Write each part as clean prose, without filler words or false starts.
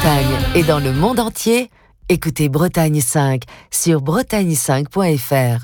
Bretagne et dans le monde entier, écoutez Bretagne 5 sur bretagne5.fr.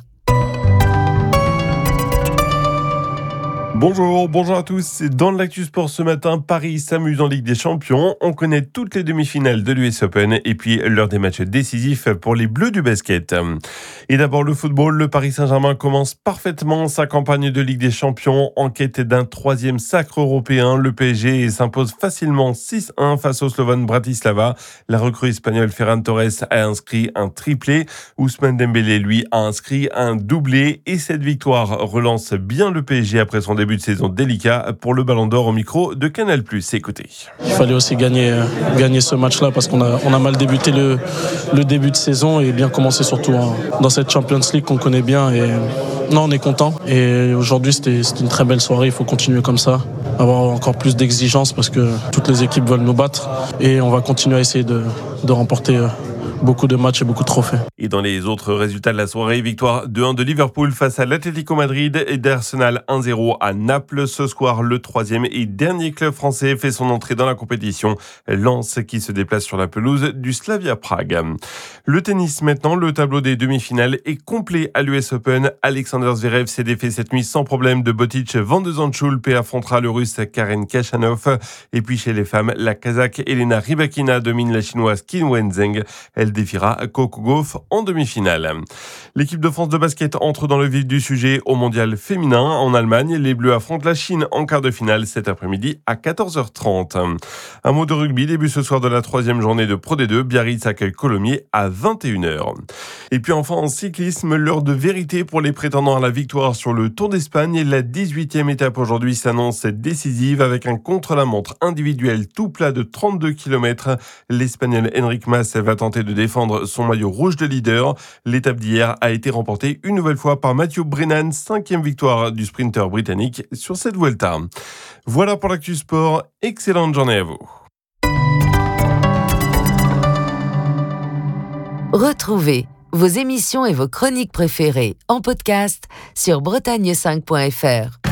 Bonjour à tous. Dans l'actu sport ce matin, Paris s'amuse en Ligue des Champions. On connaît toutes les demi-finales de l'US Open et puis l'heure des matchs décisifs pour les Bleus du basket. Et d'abord le football, le Paris Saint-Germain commence parfaitement sa campagne de Ligue des Champions en quête d'un troisième sacre européen. Le PSG s'impose facilement 6-1 face au Slovan Bratislava. La recrue espagnole Ferran Torres a inscrit un triplé. Ousmane Dembélé, lui, a inscrit un doublé. Et cette victoire relance bien le PSG après son début de saison délicat pour le Ballon d'Or au micro de Canal+. Écoutez. Il fallait aussi gagner ce match-là parce qu'on a mal débuté le début de saison et bien commencer surtout dans cette Champions League qu'on connaît bien. Et non, on est content. Et aujourd'hui, c'était une très belle soirée. Il faut continuer comme ça, avoir encore plus d'exigence parce que toutes les équipes veulent nous battre et on va continuer à essayer de remporter beaucoup de matchs et beaucoup de trophées. Et dans les autres résultats de la soirée, victoire 2-1 de Liverpool face à l'Atlético Madrid et d'Arsenal 1-0 à Naples. Ce soir, le troisième et dernier club français fait son entrée dans la compétition. Lens qui se déplace sur la pelouse du Slavia Prague. Le tennis maintenant, le tableau des demi-finales est complet à l'US Open. Alexander Zverev s'est défait cette nuit sans problème de Botic Van de Zandschulp et affrontera le russe Karen Khachanov. Et puis chez les femmes, la kazakh Elena Rybakina domine la chinoise Qin Wenzheng. Elle défiera Coco Gauff en demi-finale. L'équipe de France de basket entre dans le vif du sujet au mondial féminin. En Allemagne, les Bleus affrontent la Chine en quart de finale cet après-midi à 14h30. Un mot de rugby, début ce soir de la troisième journée de Pro D2. Biarritz accueille Colomiers à 21h. Et puis enfin en cyclisme, l'heure de vérité pour les prétendants à la victoire sur le Tour d'Espagne. La 18e étape aujourd'hui s'annonce décisive avec un contre-la-montre individuel tout plat de 32 km. L'Espagnol Enric Mas va tenter de défendre son maillot rouge de leader. L'étape d'hier a été remportée une nouvelle fois par Matthew Brennan, 5e victoire du sprinter britannique sur cette Vuelta. Voilà pour l'actu sport, excellente journée à vous. Retrouvez vos émissions et vos chroniques préférées en podcast sur bretagne5.fr.